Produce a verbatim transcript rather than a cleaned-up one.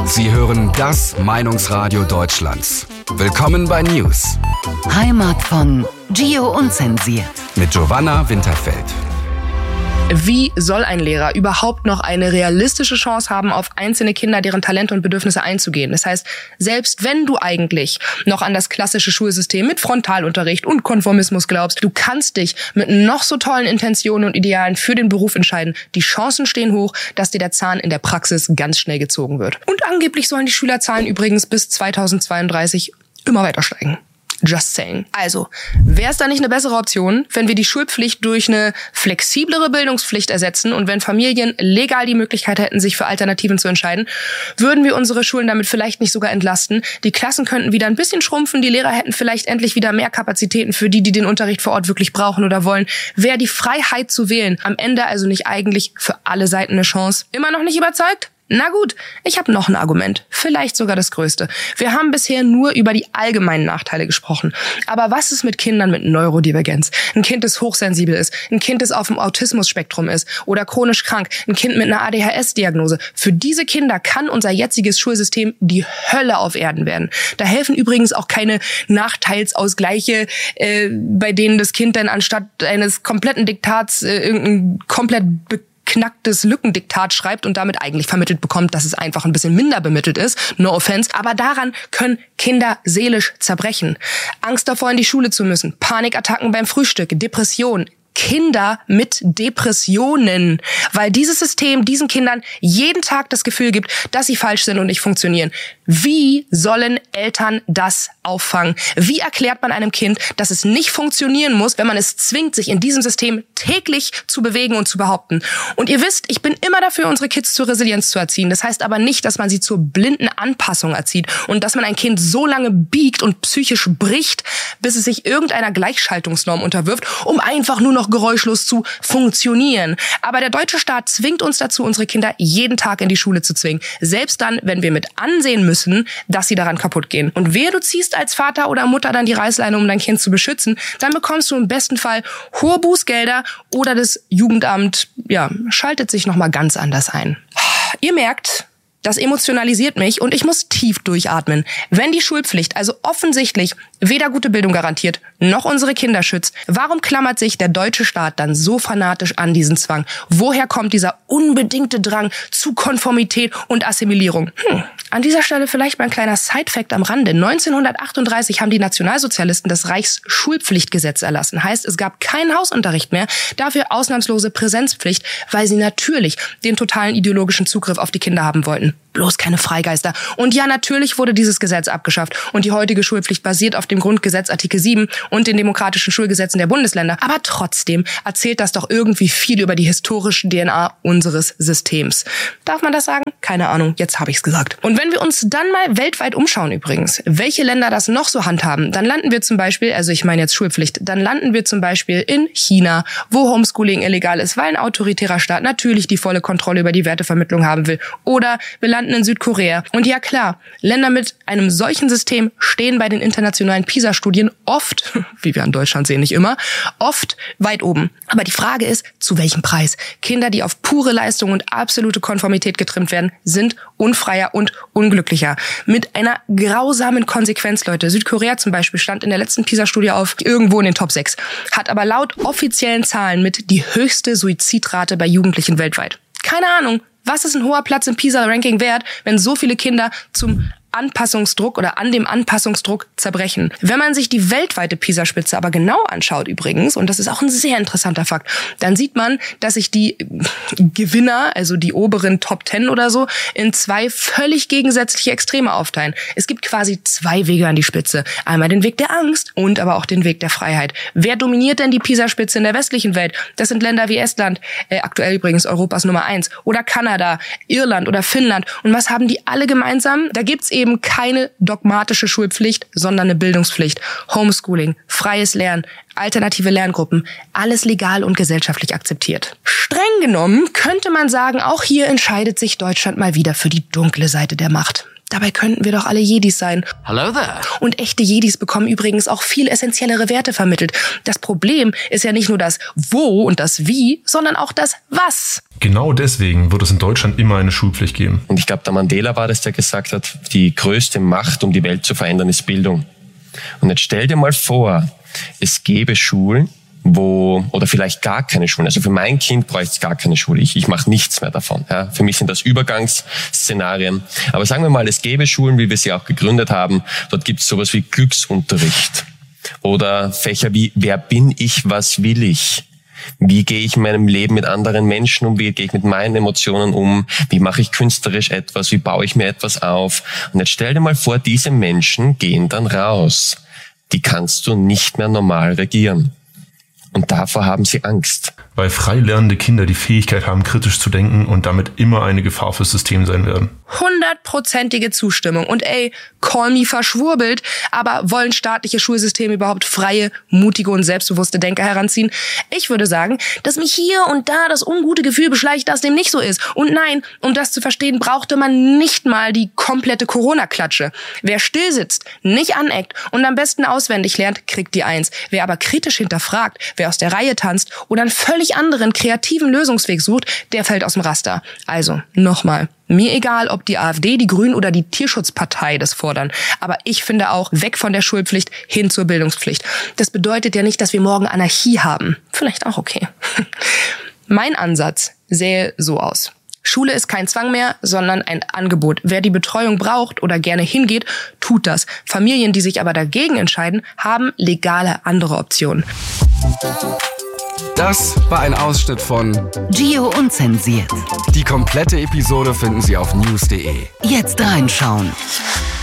Sie hören das Meinungsradio Deutschlands. Willkommen bei News. Heimat von Gio Unzensiert. Mit Giovanna Winterfeld. Wie soll ein Lehrer überhaupt noch eine realistische Chance haben, auf einzelne Kinder, deren Talente und Bedürfnisse einzugehen? Das heißt, selbst wenn du eigentlich noch an das klassische Schulsystem mit Frontalunterricht und Konformismus glaubst, du kannst dich mit noch so tollen Intentionen und Idealen für den Beruf entscheiden. Die Chancen stehen hoch, dass dir der Zahn in der Praxis ganz schnell gezogen wird. Und angeblich sollen die Schülerzahlen übrigens bis zweitausendzweiunddreißig immer weiter steigen. Just saying. Also, wäre es da nicht eine bessere Option, wenn wir die Schulpflicht durch eine flexiblere Bildungspflicht ersetzen und wenn Familien legal die Möglichkeit hätten, sich für Alternativen zu entscheiden, würden wir unsere Schulen damit vielleicht nicht sogar entlasten. Die Klassen könnten wieder ein bisschen schrumpfen, die Lehrer hätten vielleicht endlich wieder mehr Kapazitäten für die, die den Unterricht vor Ort wirklich brauchen oder wollen. Wäre die Freiheit zu wählen am Ende also nicht eigentlich für alle Seiten eine Chance? Immer noch nicht überzeugt? Na gut, ich habe noch ein Argument, vielleicht sogar das größte. Wir haben bisher nur über die allgemeinen Nachteile gesprochen. Aber was ist mit Kindern mit Neurodivergenz? Ein Kind, das hochsensibel ist, ein Kind, das auf dem Autismus-Spektrum ist oder chronisch krank, ein Kind mit einer A D H S-Diagnose. Für diese Kinder kann unser jetziges Schulsystem die Hölle auf Erden werden. Da helfen übrigens auch keine Nachteilsausgleiche, äh, bei denen das Kind dann anstatt eines kompletten Diktats äh, irgendein komplett be- knacktes Lückendiktat schreibt und damit eigentlich vermittelt bekommt, dass es einfach ein bisschen minder bemittelt ist. No offense. Aber daran können Kinder seelisch zerbrechen. Angst davor, in die Schule zu müssen. Panikattacken beim Frühstück. Depression. Kinder mit Depressionen, weil dieses System diesen Kindern jeden Tag das Gefühl gibt, dass sie falsch sind und nicht funktionieren. Wie sollen Eltern das auffangen? Wie erklärt man einem Kind, dass es nicht funktionieren muss, wenn man es zwingt, sich in diesem System täglich zu bewegen und zu behaupten? Und ihr wisst, ich bin immer dafür, unsere Kids zur Resilienz zu erziehen. Das heißt aber nicht, dass man sie zur blinden Anpassung erzieht und dass man ein Kind so lange biegt und psychisch bricht, bis es sich irgendeiner Gleichschaltungsnorm unterwirft, um einfach nur noch geräuschlos zu funktionieren. Aber der deutsche Staat zwingt uns dazu, unsere Kinder jeden Tag in die Schule zu zwingen. Selbst dann, wenn wir mit ansehen müssen, dass sie daran kaputt gehen. Und wehe, du ziehst als Vater oder Mutter dann die Reißleine, um dein Kind zu beschützen, dann bekommst du im besten Fall hohe Bußgelder oder das Jugendamt, ja, schaltet sich nochmal ganz anders ein. Ihr merkt, das emotionalisiert mich und ich muss tief durchatmen. Wenn die Schulpflicht also offensichtlich weder gute Bildung garantiert, noch unsere Kinder schützt, warum klammert sich der deutsche Staat dann so fanatisch an diesen Zwang? Woher kommt dieser unbedingte Drang zu Konformität und Assimilierung? Hm. An dieser Stelle vielleicht mal ein kleiner Sidefact am Rande. neunzehnhundertachtunddreißig haben die Nationalsozialisten das Reichsschulpflichtgesetz erlassen. Heißt, es gab keinen Hausunterricht mehr, dafür ausnahmslose Präsenzpflicht, weil sie natürlich den totalen ideologischen Zugriff auf die Kinder haben wollten. Bloß keine Freigeister. Und ja, natürlich wurde dieses Gesetz abgeschafft. Und die heutige Schulpflicht basiert auf dem Grundgesetz Artikel sieben und den demokratischen Schulgesetzen der Bundesländer. Aber trotzdem erzählt das doch irgendwie viel über die historische D N A unseres Systems. Darf man das sagen? Keine Ahnung, jetzt habe ich's gesagt. Und wenn wir uns dann mal weltweit umschauen übrigens, welche Länder das noch so handhaben, dann landen wir zum Beispiel, also ich meine jetzt Schulpflicht, dann landen wir zum Beispiel in China, wo Homeschooling illegal ist, weil ein autoritärer Staat natürlich die volle Kontrolle über die Wertevermittlung haben will. Oder wir landen in Südkorea. Und ja klar, Länder mit einem solchen System stehen bei den internationalen PISA-Studien oft, wie wir in Deutschland sehen, nicht immer, oft weit oben. Aber die Frage ist, zu welchem Preis? Kinder, die auf pure Leistung und absolute Konformität getrimmt werden, sind unfreier und unglücklicher. Mit einer grausamen Konsequenz, Leute. Südkorea zum Beispiel stand in der letzten PISA-Studie auf irgendwo in den Top sechs, hat aber laut offiziellen Zahlen mit die höchste Suizidrate bei Jugendlichen weltweit. Keine Ahnung. Was ist ein hoher Platz im PISA-Ranking wert, wenn so viele Kinder zum Anpassungsdruck oder an dem Anpassungsdruck zerbrechen? Wenn man sich die weltweite PISA-Spitze aber genau anschaut übrigens, und das ist auch ein sehr interessanter Fakt, dann sieht man, dass sich die Gewinner, also die oberen Top Ten oder so, in zwei völlig gegensätzliche Extreme aufteilen. Es gibt quasi zwei Wege an die Spitze. Einmal den Weg der Angst und aber auch den Weg der Freiheit. Wer dominiert denn die PISA-Spitze in der westlichen Welt? Das sind Länder wie Estland, äh, aktuell übrigens Europas Nummer eins, oder Kanada, Irland oder Finnland. Und was haben die alle gemeinsam? Da gibt's eben keine dogmatische Schulpflicht, sondern eine Bildungspflicht. Homeschooling, freies Lernen, alternative Lerngruppen, alles legal und gesellschaftlich akzeptiert. Streng genommen könnte man sagen, auch hier entscheidet sich Deutschland mal wieder für die dunkle Seite der Macht. Dabei könnten wir doch alle Jedis sein. Hello there. Und echte Jedis bekommen übrigens auch viel essentiellere Werte vermittelt. Das Problem ist ja nicht nur das Wo und das Wie, sondern auch das Was. Genau deswegen wird es in Deutschland immer eine Schulpflicht geben. Und ich glaube, der Mandela war das, der gesagt hat, die größte Macht, um die Welt zu verändern, ist Bildung. Und jetzt stell dir mal vor, es gäbe Schulen, wo, oder vielleicht gar keine Schulen. Also für mein Kind bräuchte es gar keine Schule. Ich, ich mache nichts mehr davon. Ja, für mich sind das Übergangsszenarien. Aber sagen wir mal, es gäbe Schulen, wie wir sie auch gegründet haben. Dort gibt es sowas wie Glücksunterricht. Oder Fächer wie, wer bin ich, was will ich? Wie gehe ich in meinem Leben mit anderen Menschen um? Wie gehe ich mit meinen Emotionen um? Wie mache ich künstlerisch etwas? Wie baue ich mir etwas auf? Und jetzt stell dir mal vor, diese Menschen gehen dann raus. Die kannst du nicht mehr normal regieren. Und davor haben sie Angst. Weil frei lernende Kinder die Fähigkeit haben, kritisch zu denken und damit immer eine Gefahr fürs System sein werden. Hundertprozentige Zustimmung. Und ey, call me verschwurbelt, aber wollen staatliche Schulsysteme überhaupt freie, mutige und selbstbewusste Denker heranziehen? Ich würde sagen, dass mich hier und da das ungute Gefühl beschleicht, dass dem nicht so ist. Und nein, um das zu verstehen, brauchte man nicht mal die komplette Corona-Klatsche. Wer still sitzt, nicht aneckt und am besten auswendig lernt, kriegt die Eins. Wer aber kritisch hinterfragt, wer aus der Reihe tanzt oder einen völlig anderen kreativen Lösungsweg sucht, der fällt aus dem Raster. Also, nochmal. Mir egal, ob die AfD, die Grünen oder die Tierschutzpartei das fordern. Aber ich finde auch, weg von der Schulpflicht hin zur Bildungspflicht. Das bedeutet ja nicht, dass wir morgen Anarchie haben. Vielleicht auch okay. Mein Ansatz sähe so aus. Schule ist kein Zwang mehr, sondern ein Angebot. Wer die Betreuung braucht oder gerne hingeht, tut das. Familien, die sich aber dagegen entscheiden, haben legale andere Optionen. Das war ein Ausschnitt von Gio Unzensiert. Die komplette Episode finden Sie auf news punkt de. Jetzt reinschauen.